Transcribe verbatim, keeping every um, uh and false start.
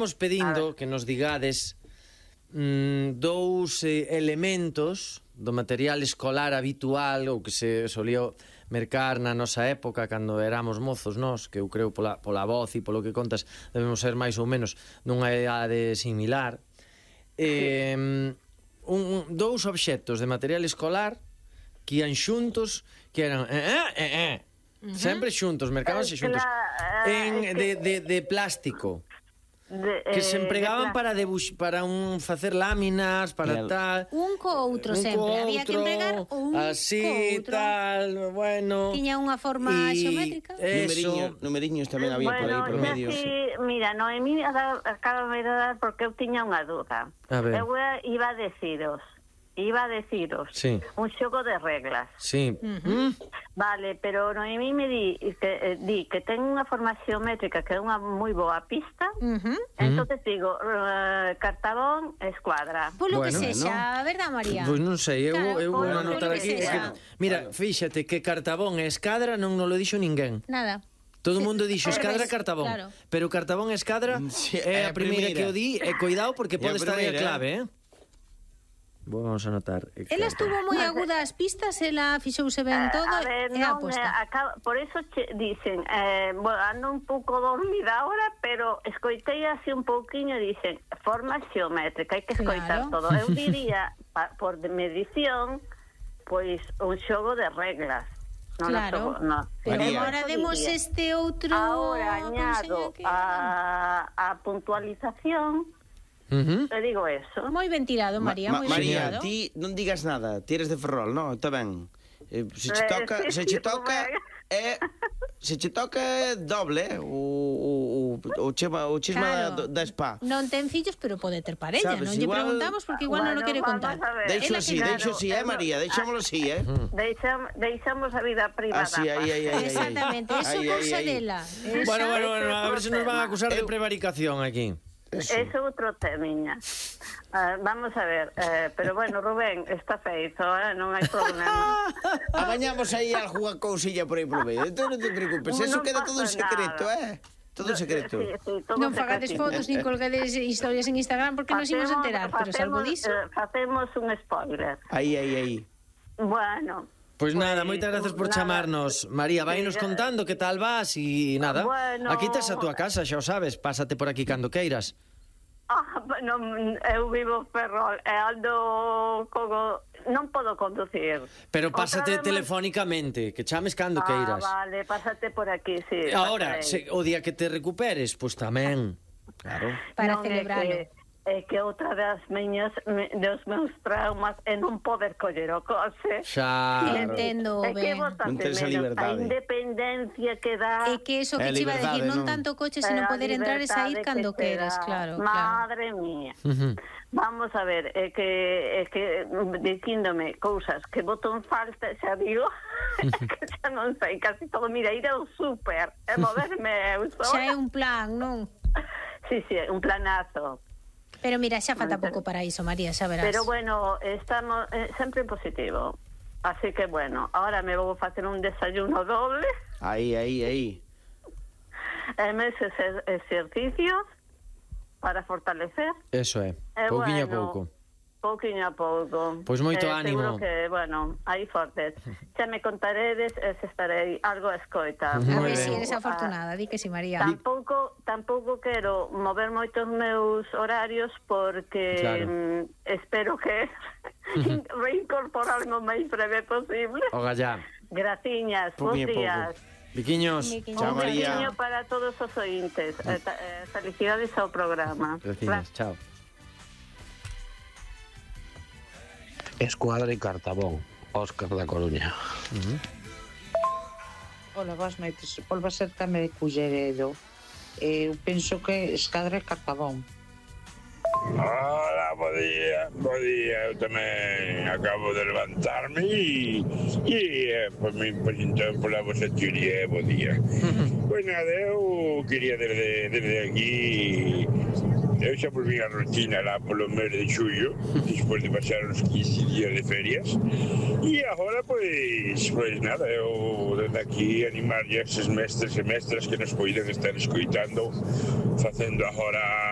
estábamos pedindo que nos digades mm, dous eh, elementos do material escolar habitual ou que se solía mercar na nosa época cando éramos mozos nós, que eu creo pola, pola voz e polo que contas debemos ser máis ou menos nunha idade similar. Eh, un, dous obxectos de material escolar que ian xuntos, que eran eh, eh, eh, eh. Uh-huh. Sempre xuntos, mercábanse xuntos en, de, de, de plástico de, que eh, se empregaban para debux, para un facer láminas, para tal un co outro sempre, co había que empregar un así, co outro tal, bueno, tiña unha forma xeométrica. Numeriños, numeriños tamén había bueno, por aí por medio. Sí, mira, Noemí acaba de dar porque eu tiña unha dúda. Eu iba a deciros Iba a deciros sí. un xogo de reglas. Sí. Uh-huh. Vale, pero Noemí me di que, eh, di que ten unha forma xeométrica que é unha moi boa pista. Uh-huh. Entonces digo, uh, cartabón, escuadra. Por lo bueno, que sexa, ¿no? Verdad, María? Pois pues non sei, eu, claro, eu vou anotar aquí. Que que, mira, fíxate que cartabón e escadra non nos lo dixo ninguén. Nada. Todo o mundo dixo escadra cartabón, claro. Pero cartabón e escadra sí, é a primeira que o di, e cuidado porque pode estar aí a clave, eh? Vamos a anotar. Ela estuvo moi aguda as pistas, ela fixouse ben todo. A ver, e non, aposta. Acaba, por eso che, dicen, eh, bueno, ando un pouco dormida ahora, pero escoitei así un pouquiño e dicen, forma xeométrica, hai que escoitar claro. Todo. Eu diría, pa, por medición, pois un xogo de reglas. No, claro, no, no. Pero agora demos este outro. Ahora añado que... a, a puntualización. Uh-huh. Te digo eso. Moi ben tirado, María, ma, moi ben María, tirado. ti non digas nada, ti eres de Ferrol, non? Está ben. Eh, se che toca, eh, sí, se che toca é se che toca é doble, eh? o o o chema o chisma claro. da, da spa. Non ten fillos, pero pode ter parella, non lle igual... preguntamos porque igual bueno, non o quere contar. Deixo así, claro, deixo así, eh, María, deixámoslo así, eh. Deixamos deixamos a vida privada. Así, aí, aí, aí. Exactamente, eso cousa dela. Bueno, bueno, bueno, a ver se nos van a acusar de prevaricación aquí. Eso é outro temiña. Uh, vamos a ver, uh, pero bueno, Rubén, está feito, eh? Non hai problema. Abañamos aí algunha cousilla por aí por medio. Entón non te preocupes, no, eso no queda todo en secreto, eh? Todo en secreto. Sí, sí, todo non fagades fotos nin colgades historias en Instagram porque nos imos enterar, pero salvo diso. Uh, facemos un spoiler. Aí, aí, aí. Bueno... Pois pues nada, moitas gracias por nada. Chamarnos. María, vainos contando que tal vas e nada. Bueno, aquí tes a túa casa, xa o sabes. Pásate por aquí cando queiras. Ah, non, eu vivo Ferrol e ando como... Non podo conducir. Pero pásate telefónicamente, que chames cando ah, queiras. Ah, vale, pásate por aquí, sí. Ahora, se, o día que te recuperes, pois pues tamén. Claro. Para non celebralo. É que outra das miñas dos meus traumas é non poder coller o coche. Xa. Entendo ben. É que non tens a liberdade. A independencia que dá. É que eso que te iba a decir, non tanto coche, sino poder entrar e sair cando queras, claro. Madre claro. mía. Uh-huh. Vamos a ver, é que é que dicíndome cousas que boto en falta, xa digo, que xa non sei, casi todo, mira, ir ao súper e moverme eu sola. Xa é un plan, non? Sí, sí, un planazo. Pero mira, xa falta pouco para iso, María, xa verás. Pero bueno, estamos eh, sempre en positivo. Así que bueno, ahora me vou facer un desayuno doble. Aí, aí, aí. E meses exercicios para fortalecer. Eso é, eh, pouquiño bueno, a pouco. Pouquiño a pouco. Pois moito eh, ánimo. Seguro que, bueno, aí fortes. Xa me contaredes e se estarei algo a escoita. A ver se si eres afortunada, di que si, María. Tampouco, tampouco quero mover moitos meus horarios porque claro. mm, espero que reincorporarme o máis breve posible. Oga ya. Graciñas, bons días. Biquiños. Chao, María. Un biquiño para todos os ointes. Eh, eh, felicidades ao programa. Graciñas, chao. Escuadra e Cartabón, Óscar da Coruña. Uh-huh. Ola, boas noites. Volva a ser Tame de Culleredo. Eu penso que Escadra e Cartabón. Hola, bo día, bo día. Eu tamén acabo de levantarme e, e pues, me presentón pola vosa teoría, bo día. Pois nada, eu quería desde, desde aquí... Eu xa volví a rutina lá polo mes de xullo, despois de pasar uns quince días de ferias. E agora, pois, pois nada, eu desde aquí animar a esses mestres e mestras que nos poden estar escoitando, facendo agora